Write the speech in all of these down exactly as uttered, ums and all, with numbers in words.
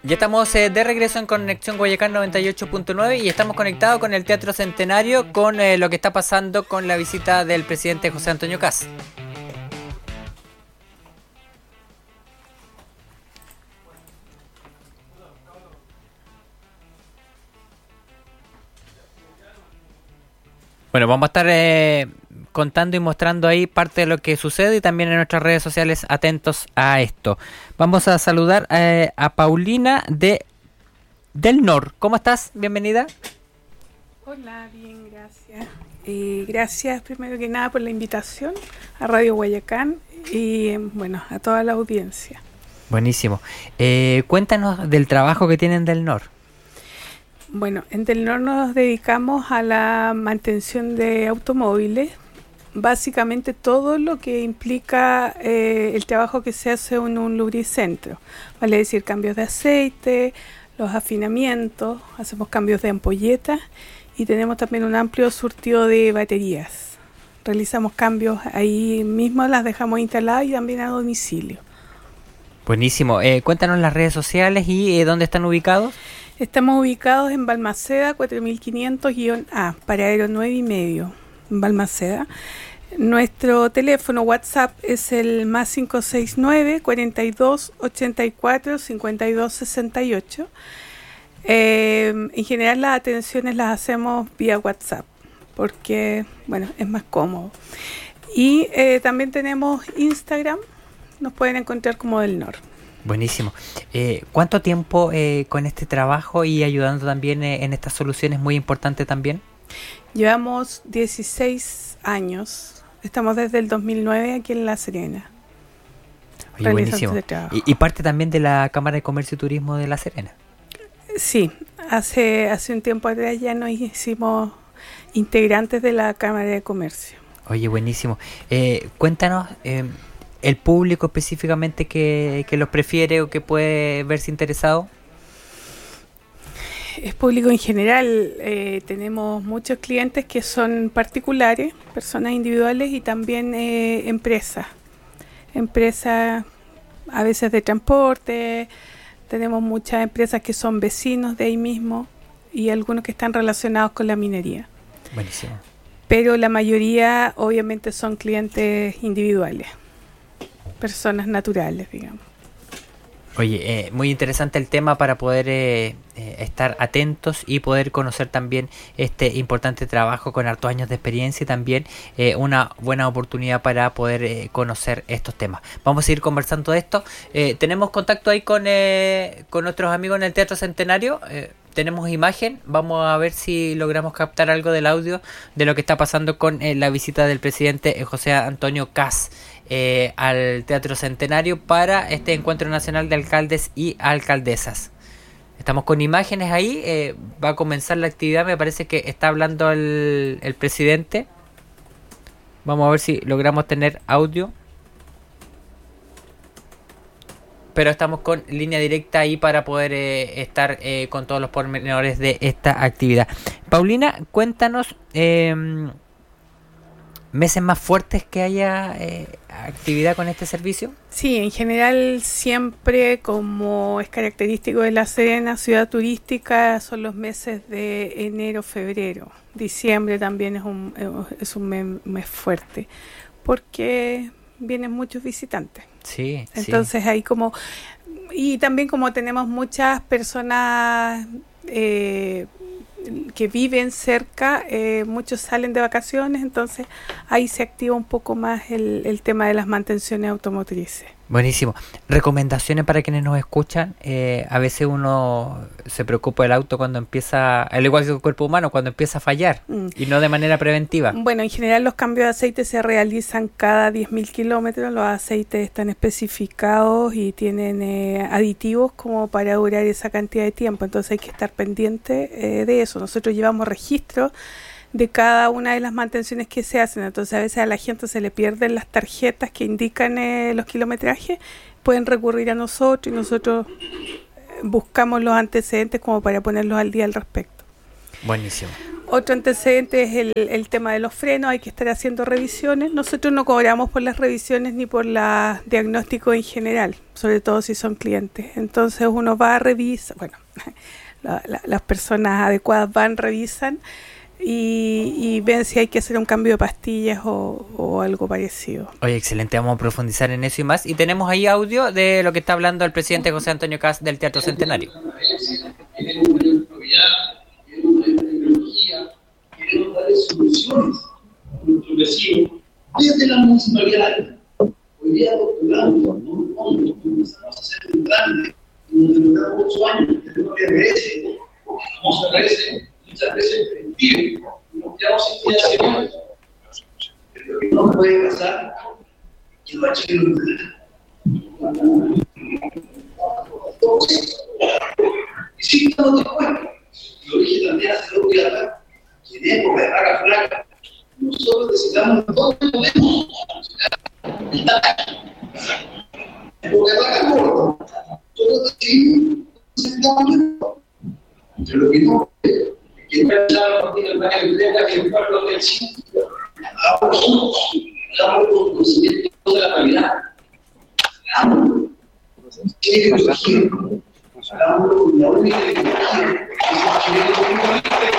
Ya estamos eh, de regreso en Conexión Guayacán noventa y ocho punto nueve y estamos conectados con el Teatro Centenario con eh, lo que está pasando con la visita del presidente José Antonio Kast. Bueno, vamos a estar eh, contando y mostrando ahí parte de lo que sucede y también en nuestras redes sociales atentos a esto. Vamos a saludar eh, a Paulina de Del Nor. ¿Cómo estás? Bienvenida. Hola, bien, gracias. Y gracias primero que nada por la invitación a Radio Guayacán y bueno, a toda la audiencia. Buenísimo. Eh, cuéntanos del trabajo que tienen Del Nor. Bueno, en Del Nor nos dedicamos a la mantención de automóviles, básicamente todo lo que implica eh, el trabajo que se hace en un lubricentro, vale decir cambios de aceite, los afinamientos, hacemos cambios de ampolletas y tenemos también un amplio surtido de baterías. Realizamos cambios ahí mismo, las dejamos instaladas y también a domicilio. Buenísimo. Eh, cuéntanos las redes sociales y eh, dónde están ubicados. Estamos ubicados en Balmaceda cuatro mil quinientos A, paradero nueve y medio, en Balmaceda. Nuestro teléfono WhatsApp es el más cinco seis nueve, cuarenta y dos, ochenta y cuatro, cincuenta y dos sesenta y ocho. Eh, en general las atenciones las hacemos vía WhatsApp porque, bueno, es más cómodo. Y eh, también tenemos Instagram, nos pueden encontrar como Del Nor. Buenísimo. Eh, ¿Cuánto tiempo eh, con este trabajo y ayudando también eh, en estas soluciones muy importantes también? Llevamos dieciséis años. Estamos desde el dos mil nueve aquí en La Serena. Oye, buenísimo. Y, y parte también de la Cámara de Comercio y Turismo de La Serena. Sí, hace, hace un tiempo atrás ya nos hicimos integrantes de la Cámara de Comercio. Oye, buenísimo. Eh, cuéntanos... Eh, ¿El público específicamente que, que los prefiere o que puede verse interesado? Es público en general. Eh, tenemos muchos clientes que son particulares, personas individuales y también eh, empresas. Empresas a veces de transporte. Tenemos muchas empresas que son vecinos de ahí mismo y algunos que están relacionados con la minería. Buenísimo. Pero la mayoría obviamente son clientes individuales. Personas naturales, digamos. Oye, eh, muy interesante el tema para poder eh, eh, estar atentos y poder conocer también este importante trabajo con hartos años de experiencia y también eh, una buena oportunidad para poder eh, conocer estos temas. Vamos a ir conversando de esto. Eh, tenemos contacto ahí con, eh, con nuestros amigos en el Teatro Centenario. Eh, tenemos imagen. Vamos a ver si logramos captar algo del audio de lo que está pasando con eh, la visita del presidente eh, José Antonio Kast. Eh, al Teatro Centenario para este encuentro nacional de alcaldes y alcaldesas. Estamos con imágenes ahí, eh, va a comenzar la actividad, me parece que está hablando el, el presidente. Vamos a ver si logramos tener audio. Pero estamos con línea directa ahí para poder eh, estar eh, con todos los pormenores de esta actividad. Paulina, cuéntanos... Eh, ¿meses más fuertes que haya eh, actividad con este servicio? Sí, en general siempre, como es característico de La Serena, ciudad turística, son los meses de enero, febrero. Diciembre también es un, es un mes, mes fuerte, porque vienen muchos visitantes. Sí, Entonces sí. Hay como... Y también como tenemos muchas personas... Eh, que viven cerca, eh, muchos salen de vacaciones, entonces ahí se activa un poco más el, el tema de las mantenciones automotrices. Buenísimo. Recomendaciones para quienes nos escuchan. Eh, a veces uno se preocupa del auto cuando empieza, al igual que el cuerpo humano, cuando empieza a fallar mm. y no de manera preventiva. Bueno, en general los cambios de aceite se realizan cada diez mil kilómetros. Los aceites están especificados y tienen eh, aditivos como para durar esa cantidad de tiempo. Entonces hay que estar pendiente eh, de eso. Nosotros llevamos registro de cada una de las mantenciones que se hacen. Entonces a veces a la gente se le pierden las tarjetas que indican eh, los kilometrajes, pueden recurrir a nosotros y nosotros buscamos los antecedentes como para ponerlos al día al respecto. Buenísimo. Otro antecedente es el, el tema de los frenos, hay que estar haciendo revisiones. Nosotros no cobramos por las revisiones ni por los diagnósticos en general, sobre todo si son clientes. Entonces uno va a revisar, bueno, la, la, las personas adecuadas van, revisan y, y ven si hay que hacer un cambio de pastillas o, o algo parecido. Oye, excelente, vamos a profundizar en eso y más. Y tenemos ahí audio de lo que está hablando el presidente José Antonio Kast del Teatro Centenario. Queremos darle soluciones a nuestros vecinos desde la municipalidad. Hoy día postulamos, no empezamos a hacer un grande, donde nos dan ocho años, tenemos que regrese, vamos a regrese, muchas veces vive, nos quedamos sin financiamiento. Pero lo que no puede pasar es que lo achiquen los Entonces, y sí, estamos dispuestos. Lo dije también hace dos días atrás. En época de vaca flaca, nosotros necesitamos todo el podemos. En época de vaca gorda, nosotros necesitamos todo. Pero lo que no es que no es la partida del baño de plena que el pueblo del sitio. Hagamos uno, hagamos con conocimiento de la calidad. Hagamos. Tiene que surgir. Hagamos con la única tecnología que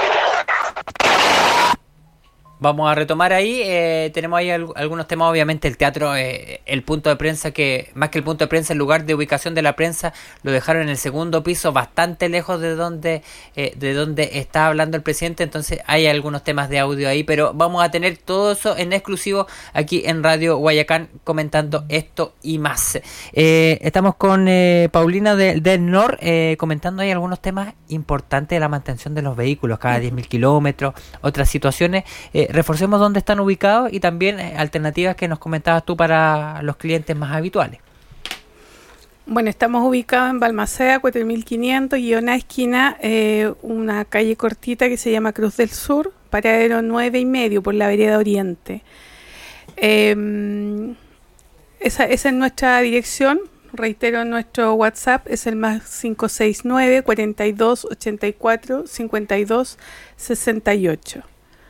Vamos a retomar ahí, eh, tenemos ahí al- algunos temas, obviamente el teatro, eh, el punto de prensa, que más que el punto de prensa, el lugar de ubicación de la prensa, lo dejaron en el segundo piso, bastante lejos de donde, eh, de donde está hablando el presidente, entonces hay algunos temas de audio ahí, pero vamos a tener todo eso en exclusivo aquí en Radio Guayacán comentando esto y más. Eh, estamos con eh, Paulina de, del N O R eh, comentando ahí algunos temas importantes de la mantención de los vehículos cada diez mil kilómetros, otras situaciones. Eh, reforcemos dónde están ubicados y también eh, alternativas que nos comentabas tú para los clientes más habituales. Bueno, estamos ubicados en Balmaceda, cuatro mil quinientos, guión A esquina, eh, una calle cortita que se llama Cruz del Sur, paradero nueve y medio por la vereda Oriente. Eh, esa, esa es nuestra dirección. Reitero, nuestro WhatsApp es el más cinco seis nueve, cuarenta y dos, ochenta y cuatro, cincuenta y dos, sesenta y ocho.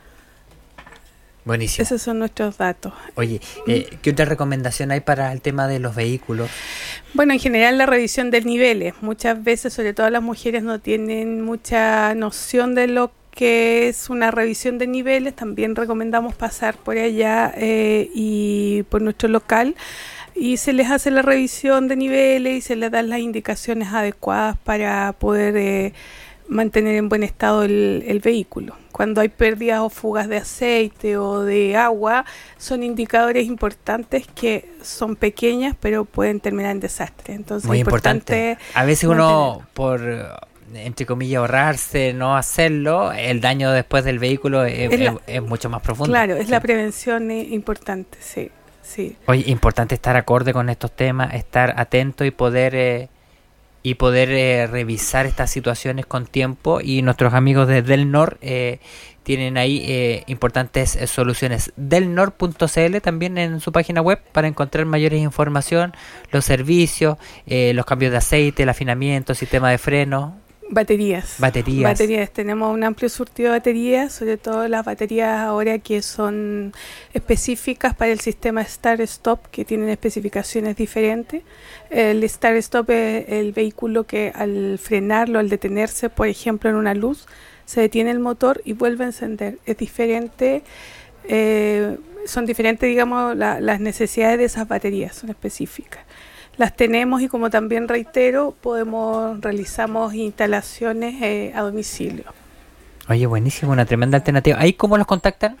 Buenísimo. Esos son nuestros datos. Oye, eh, ¿qué otra recomendación hay para el tema de los vehículos? Bueno, en general la revisión de niveles. Muchas veces, sobre todo las mujeres, no tienen mucha noción de lo que es una revisión de niveles. También recomendamos pasar por allá eh, y por nuestro local y se les hace la revisión de niveles y se les dan las indicaciones adecuadas para poder eh, mantener en buen estado el, el vehículo. Cuando hay pérdidas o fugas de aceite o de agua, son indicadores importantes que son pequeñas, pero pueden terminar en desastre. Entonces, Muy es importante. importante. A veces uno, por, entre comillas, ahorrarse, no hacerlo, el daño después del vehículo es, Es la- es- es mucho más profundo. Claro, es Sí. la prevención eh, importante, sí, sí. Oye, importante estar acorde con estos temas, estar atento y poder eh, y poder eh, revisar estas situaciones con tiempo, y nuestros amigos de Del N O R eh, tienen ahí eh, importantes eh, soluciones. del nor punto c l también en su página web para encontrar mayores información, los servicios, eh, los cambios de aceite, el afinamiento, sistema de freno, Baterías. baterías. Baterías. Tenemos un amplio surtido de baterías, sobre todo las baterías ahora que son específicas para el sistema Start-Stop, que tienen especificaciones diferentes. El Start-Stop es el vehículo que al frenarlo, al detenerse, por ejemplo, en una luz, se detiene el motor y vuelve a encender. Es diferente, eh, son diferentes, digamos, la- las necesidades de esas baterías, son específicas. Las tenemos y, como también reitero, podemos realizamos instalaciones eh, a domicilio. Oye, buenísimo, una tremenda alternativa. ¿Ahí cómo los contactan?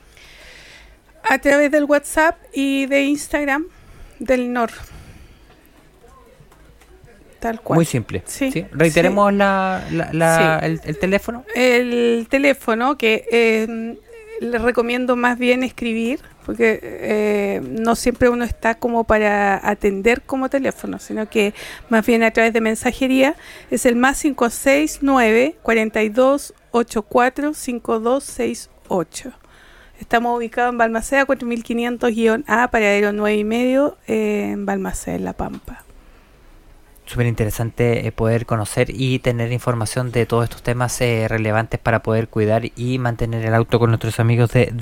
A través del WhatsApp y de Instagram del N O R. Tal cual. Muy simple. Sí, ¿Sí? Reiteremos la, la- la- Sí. el, el teléfono. El teléfono, que eh, les recomiendo más bien escribir, porque eh, no siempre uno está como para atender como teléfono, sino que más bien a través de mensajería, es el más cinco seis nueve, cuarenta y dos, ochenta y cuatro, cincuenta y dos sesenta y ocho. Estamos ubicados en Balmaceda, cuatro mil quinientos A, paradero nueve y medio, eh, en Balmaceda, en La Pampa. súper interesante eh, poder conocer y tener información de todos estos temas eh, relevantes para poder cuidar y mantener el auto con nuestros amigos de